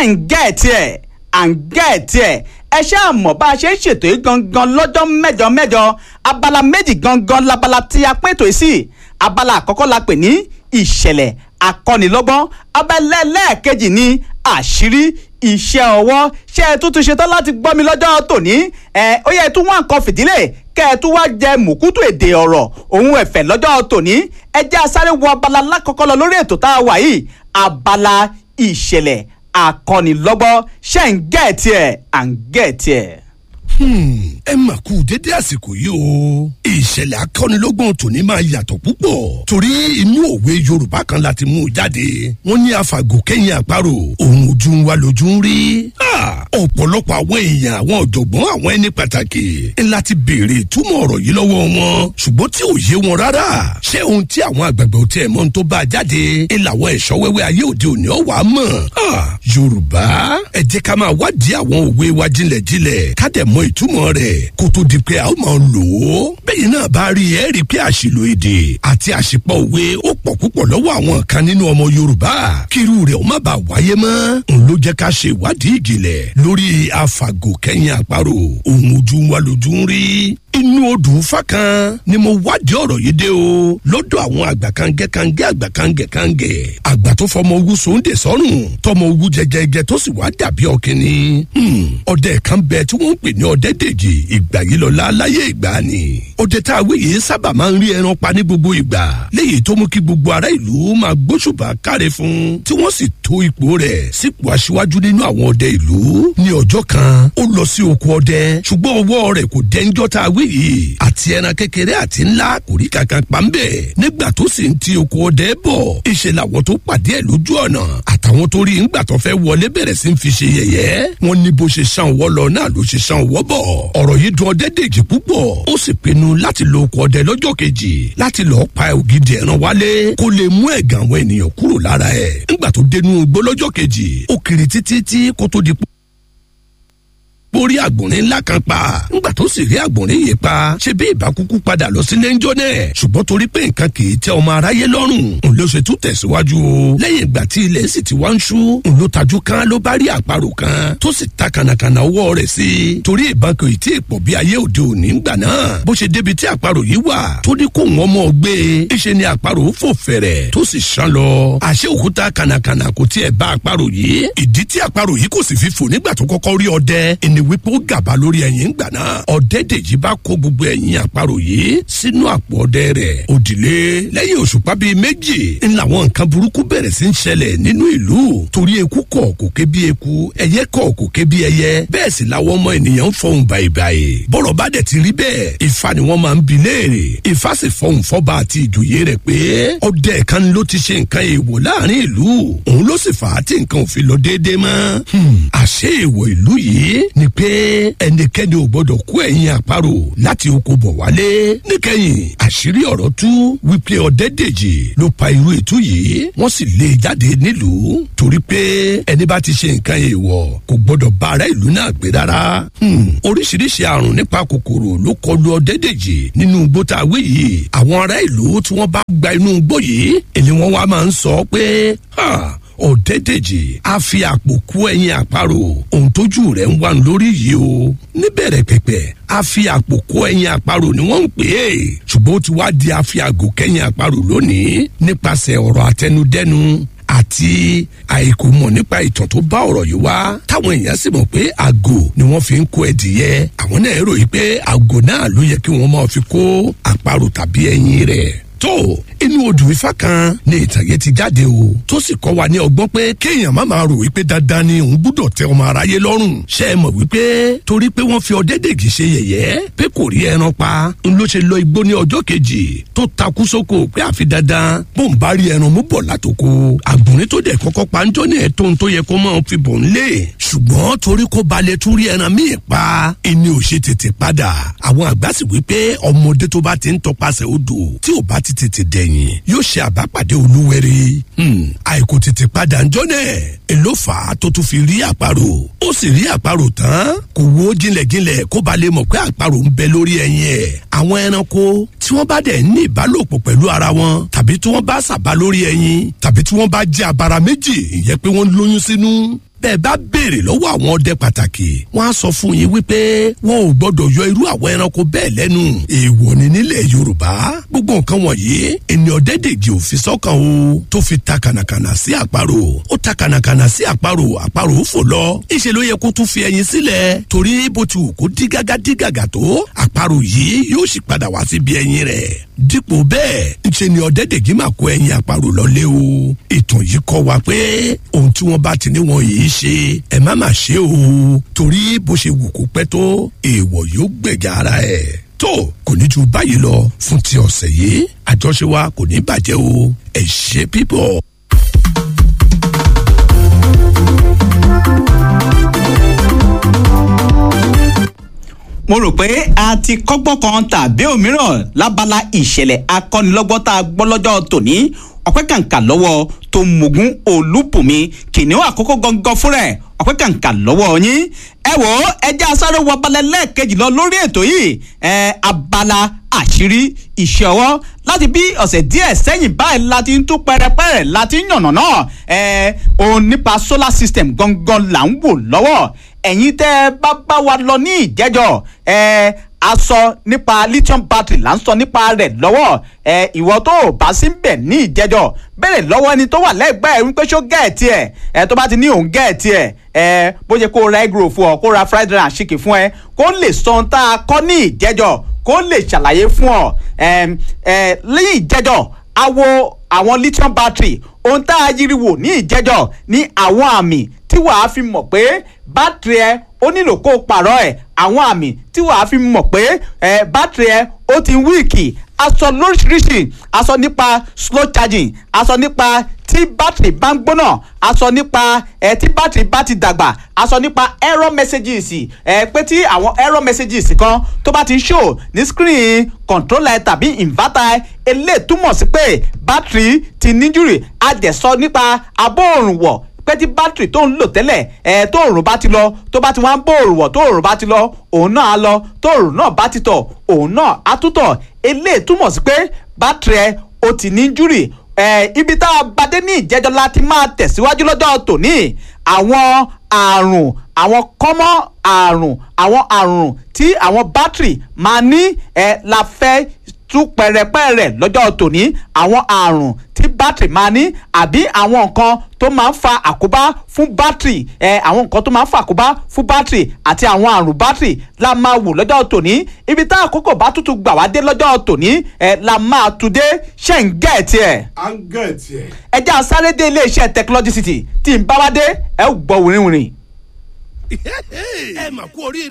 ṣe ń gẹ̀ẹ́tì ẹ̀ à ń gẹ̀ẹ́tì ẹ̀ ẹ ṣáà mọ̀ bá a ṣe ń ṣètò yìí gangan lọ́jọ́ mẹ́jọ mẹ́jọ abala méjì gangan labala tí a pín ètò yìí sí abala àkọ́kọ́ la pè ní ìṣẹ̀lẹ̀ akọ́nilọ́gbọ́n abala ẹlẹ́ẹ̀kejì ní àṣírí iṣẹ́ ọwọ́ ṣé ẹ tún ti ṣetán láti gbọ́ mi lọ́jọ́ tòní ó yẹ tún wá nǹkan fìdílé kẹ́ ẹ tún wá jẹ mùkútù èdè ọ̀rọ̀ òun ẹ̀fẹ̀ lọ́jọ́ tòní ẹ jẹ́ asáré wo abala lákọ̀ọ́kọ́ lọ lórí ètò tá a wà yìí abala ìṣẹ̀lẹ̀ akọ́nilọ́gbọ́n ṣé ń gẹ̀ẹ́tì ẹ̀ à ń gẹ̀ẹ́tì ẹ̀. ẹ mà kú dédé àsìkò yìí o ìṣẹ̀lẹ̀ akọ́nilọ́gbọ́n tòní máa yàtọ̀ púpọ̀ torí inú òwe Yorùbá kan láti mú jáde wọ́n ní àfàgò kẹ́yìn àparò òun ojú ń wá lójú ń rí ọ̀pọ̀lọpọ̀ àwọn èèyàn àwọn ọ̀jọ̀gbọ́n àwọn ẹni pàtàkì ńlá ti béèrè ìtumọ̀ ọ̀rọ̀ yìí lọ́wọ́ wọn ṣùgbọ́n tí ò yé wọn rárá ṣé ohun tí àwọn àgbààgbà ò tiẹ̀ mọ̀ ń tó bá a jáde ńláwọ̀ ẹ̀ṣọ́ wẹ́wẹ́ ayé òde òní ọ̀wà mọ̀ Yorùbá ẹ jẹ́ ká máa wádìí àwọn òwe wa jinlẹ̀jinlẹ̀ ká dẹ̀ mọ̀ ìtumọ̀ rẹ̀ kó tó di pé a ó máa lò ó bẹ́ẹ̀ náà bá rí ẹ rí pé àṣìlò èdè àti àṣìpọ̀ òwe ó pọ̀ púpọ̀ lọ́wọ́ àwọn kan nínú ọmọ Yorùbá kírú rẹ̀ ó má bàa wáyé mọ́ n ló jẹ́ ká ṣe ìwádìí ìjìnlẹ̀ lórí àfàgò kẹ́yìn àparò òun ojú wa lójú ń rí inú odù fákan ni mo wádìí ọ̀rọ̀ yìí dé o lọ́dọ̀ àwọn àgbà kangẹ́ àgbà tó fọmọ ogun sóńdè sọ́rùn tọmọ ogun jẹjẹjẹ tó sì wá dàbí ọkìnní ọdẹ kan bẹ tí wọ́n ń pè ní ọdẹ dèjì ìgbà yìí lọ́la láyé ìgbà ni ọdẹ tá a wé yìí sábà máa ń rí ẹran pa ní gbogbo ìgbà léyìí tó mú kí gbogbo ará ìlú máa gbóṣùbà káre fún tí wọ́n sì tó ipò rẹ̀ sípò aṣíwájú nínú àwọn ọdẹ ìlú ní ọjọ́ kan ó lọ sí oko ọdẹ ṣùgbọ́n ọwọ́ rẹ̀ kò dẹ́njọ́ tá a wé yìí àti ẹran kékeré àti ńlá kò rí kankan pa ń bẹ̀ nígbà tó sì ń ti oko ọdẹ bọ̀ ìṣe làwọn tó pàdé ẹ̀ lójú ọ̀nà àtàwọn tó rí ńgbà tó fẹ́ wọlé bẹ̀rẹ̀ sí ń fi ṣe yẹ̀yẹ́ wọn ní bó ṣe ṣàn wọ́ lọ náà ló ṣe ṣàn wọ́ bọ̀ ọ̀rọ̀ yìí dùn ọdẹ dèjì púpọ̀ ó sì pinnu láti lo oko ọdẹ lọ́jọ́ kejì láti lọ́ọ́ pa ògidì ẹran wálé kó lè mú ẹ̀gàn àwọn ènìyàn kúrò lára ẹ̀ ńgbà tó dénú igbó lọ́jọ́ kejì ó kiri títí kó tó di borí àgbọ̀nrín ńlá kan pa ńgbà tó sì rí àgbọ̀nrín yìí pa ṣe bí ìbá kúkú padà lọ sílé ńjọ́ náà ṣùgbọ́n torí pé nǹkan kì í tẹ ọmọ aráyé lọ́rùn òun ló ṣe tún tẹ̀síwájú o lẹ́yìn ìgbà tí ilẹ̀ sì ti wá ń ṣú òun ló tajú kan ló bá rí àparò kan tó sì ta kànàkànà ọwọ́ rẹ̀ sí i torí ìbọn kò tí ì pọ̀ bí ayé òde òní ńgbà náà bó ṣe débi tí àparò yìí wà tó ní kó wọn mọ́ gbé ìṣe ni àparò fò fẹ̀rẹ̀ tó sì ṣán lọ àṣé òkúta kànàkànà kò tiẹ̀ bá àparò yìí ìdí tí àparò yìí kò sì fi fò nígbà tó kọ́kọ́ rí ọdẹ wípé ó gàba lórí ẹ̀yìn ńgbà náà ọ̀dẹ́dẹ̀jì bá kó gbogbo ẹ̀yìn àparò yìí sínú àpò ọdẹ rẹ̀ òdìlé lẹ́yìn òṣùpá bíi méjì ńlá àwọn nǹkan burúkú bẹ̀rẹ̀ sí ń ṣẹlẹ̀ nínú ìlú torí eku kọ̀ kò ké bí eku ẹyẹ kọ̀ kò ké bí ẹyẹ bẹ́ẹ̀ sì làwọn ọmọ ènìyàn ń fọhùn bàìbàì bọ́rọ̀ bá dẹ̀ ti rí bẹ́ẹ̀ Ifá ni wọ́n máa ń bi léèrè Ifá sì fọhùn fọ́ba àti ìjòyè rẹ̀ pé ọdẹ kan ló ti ṣe nǹkan èèwọ̀ láàrin ìlú òun ló sì fà á tí nǹkan ò fi lọ déédéé mọ́ àṣé èèwọ̀ ìlú yìí ni pé ẹnikẹ́ni ò gbọ́dọ̀ kó ẹ̀yìn àparò láti oko bọ̀ wálé níkẹyìn àṣírí ọ̀rọ̀ tú wípé ọ̀dẹ́dẹ̀jì ló pa irú ètú yìí wọ́n sì lé e jáde nílùú torí pé ẹni bá ti ṣe nǹkan èèwọ̀ kò gbọ́dọ̀ bá ará ìlú náà gbé rárá oríṣiríṣi àrùn nípa kòkòrò ló kọlu ọ̀dẹ́dẹ̀jì nínú igbó tá a wí yìí àwọn ará ìlú tí wọ́n bá gba inú igbó yìí èni wọ́n wá máa ń sọ pé ọ̀dẹ́dẹ̀jì á fi àpò kó ẹ̀yìn àparò ohun tójú rẹ̀ ń wà lórí yìí o níbẹ̀rẹ̀ pẹ̀pẹ̀ á fi àpò kó ẹ̀yìn àparò ni wọ́n ń pè é ṣùgbọ́n ó ti wá di àfiàgò kẹ́yìn àparò lónìí nípasẹ̀ ọ̀rọ̀ àtẹnudẹ́nu àti àìkò mọ̀ nípa ìtàn tó bá ọ̀rọ̀ yìí wá táwọn èèyàn sì mọ̀ pé àgò ni wọ́n fi ń kó ẹdìyẹ àwọn náà ròyìn pé àgò náà ló yẹ kí wọ́n máa fi kó àparò tàbí ẹ̀yìn rẹ̀ tó inú odù Ifá kan ní ìtàn yẹn ti jáde o tó sì kọ́ wa ní ọgbọ́n pé kéèyàn má máa rò wípé dandan ni òun gbúdọ̀ tẹ ọmọ aráyé lọ́rùn ṣé ẹ mọ̀ wípé torí pé wọ́n fi ọ̀dẹ́dẹ̀gì ṣe yẹ̀yẹ́ pé kò rí ẹran pa ń ló ṣe lọ igbó ní ọjọ́ kejì tó takú sóko pé àfi dandan bó ń bá rí ẹran mú bọ̀ látòkò àgbọ̀nrín tó dẹ̀ kọ́kọ́ pa ń jọ́ ní ẹ̀tọ́ ohun tó yẹ kó máa fi bọ̀ ńlé ṣùgbọ́n torí kó balẹ̀ tún rí ẹran míì pa ẹni ò ṣe tètè padà àwọn àgbà sì wípé ọmọdé tó bá ti ń tọpasẹ̀ odò tí ò bá ti tètè dẹ̀yìn yóò ṣe àbápàdé olúwẹ̀rí àìkò tètè padà ń jọ́nẹ̀ èló fà á tó tún fi rí àparò ó sì rí àparò tán kò wo jinlẹ̀jinlẹ̀ kó ba lè mọ̀ pé àparò ń bẹ lórí ẹyin ẹ̀ àwọn ẹranko tí wọ́n bá dẹ̀ ní ìbálòpọ̀ pẹ̀lú ara wọn tàbí tí wọ́n bá sàbá lórí ẹyin tàbí tí wọ́n bá jẹ́ abara méjì ìyẹn pé wọ́n lóyún sínú bẹ́ẹ̀ bá béèrè lọ́wọ́ àwọn ọdẹ pàtàkì wọ́n á sọ fún yín wípé wọn ò gbọ́dọ̀ yọ irú àwọn ẹranko bẹ́ẹ̀ lẹ́nu èèwọ̀ ni nílẹ̀ yorùbá gbogbo nǹkan wọ̀nyí ẹni ọ̀dẹ́dẹ̀gì ò fi sọ́kàn o tó fi ta kànàkànà sí àparò ó ta kànàkànà sí àparò àparò ó fò lọ ìṣe ló yẹ kó tún fi ẹyin sílẹ̀ torí bó ti wù kó dígágá tó àparò yìí yóò sì padà wá síbi ẹyin rẹ̀ dípò bẹ́ẹ̀ ńṣe ni ọ̀dẹ́dẹ̀gì máa kó ẹyin àparò lọlé o ìtàn yìí kọ́ wa pé ohun tí wọ́n bá ti ní wọn yìí ṣe ẹ má má ṣe o torí bó ṣe wù kó pẹ́ tó èèwọ̀ yóò gbẹ̀gà ara ẹ̀ tó kò ní ju báyìí lọ fún ti ọ̀sẹ̀ yìí àjọṣe wa kò ní bàjẹ́ o ẹ ṣé pípọ̀. mo rò pé a ti kọ́gbọ́n kan tàbí òmíràn lábala ìṣẹ̀lẹ̀ akọ́nilọ́gbọ́n tá a gbọ́ lọ́jọ́ tòní ọpẹ́ kàǹkà lọ́wọ́ tó mogun olúbùnmi kìnìún àkókò gangan fúnra ẹ̀ ọpẹ́ kàǹkà lọ́wọ́ yín ẹ wò ó ẹjẹ́ asáré wọ abalẹ̀ lẹ́ẹ̀kejì lọ lórí ètò yìí abala àṣírí iṣẹ́ ọwọ́ láti bí ọ̀sẹ̀ díẹ̀ sẹ́yìn báyìí láti ń tún pẹ́rẹpẹ́rẹ láti ń yànnà náà òun nípa solar system gangan là ń wò lọ́wọ́ ẹ̀yin tẹ́ bá wa lọ ní ìjẹ́jọ́ a sọ nípa lithium battery là ń sọ nípa rẹ̀ lọ́wọ́ ìwọ tó o bá sí bẹ̀ ní ìjẹ́jọ́ bẹ̀rẹ̀ lọ́wọ́ ẹni tó wà lẹ́gbẹ̀ẹ́ wípé ṣó gẹ̀ẹ́tì ẹ̀ tó bá ti ní òun gẹ̀ẹ́tì ẹ̀ bó ṣe kó o ra egg roll fún ọ kó o ra fried rice and chicken fún ẹ kó lè sọ ohun tá a kọ́ ní ìjẹ́jọ́ kó lè ṣàlàyé fún ọ lẹ́yìn ìjẹ́jọ́ a wo àwọn lithium battery ohun tá a yiri wò ní ìjẹ́jọ́ ní àwọn àmì tí wàá fi mọ̀ pé bátìrì ẹ ó nílò kó o pààrọ̀ ẹ̀ àwọn àmì tí wàá fi mọ̀ pé bátìrì ẹ ó ti wíìkì a sọ lóríṣiríṣi a sọ nípa slow charging a sọ nípa tí bátìrì bá ń gbóná a sọ nípa tí bátìrì bá ti dàgbà a sọ nípa error messages pé tí àwọn error messages kan tó bá ti show ní screen controller tàbí inverter eléyìí túmọ̀ sí pé bátìrì ti níjúrì a dẹ̀ sọ nípa abóòrùn wọ̀ pé tí bátìrì tó ń lò tẹ́lẹ̀ tó òòrùn bá ti lọ tó bá ti wá ń bó òòrùn wọ̀ tó òòrùn bá ti lọ òun náà á lọ tó òòrùn náà bá ti tọ̀ òun náà á tún tọ̀ eléyìí túmọ̀ sí pé bátìrì ẹ ó ti ní júrì ibi tá a bá dé ní ìjẹ́jọ́ láti máa tẹ̀síwájú lọ́jọ́ tòní àwọn àrùn àwọn kọ́mọ́ àrùn àwọn àrùn tí àwọn bátìrì máa ní la fẹ́ tún pẹ̀rẹ̀pẹ̀rẹ̀ lọ́jọ́ tòní àwọn àrùn tí bátìrì máa ní àbí àwọn nǹkan tó máa ń fa àkóbá fún bátìrì àwọn nǹkan tó máa ń fa àkóbá fún bátìrì àti àwọn àrùn bátìrì la máa wò lọ́jọ́ tòní ibi tá àkókò bá tútù gbà wá dé lọ́jọ́ tòní la máa tu dé ṣe ń gẹ̀ẹ́tì ẹ̀. à ń gẹ̀ẹ́tì ẹ̀. ẹ jẹ́ àsáré dé iléeṣẹ́ Technology City tí ń bá wá dé ẹ gbọ́ wìrìwìrì. ẹ mà kú oríire.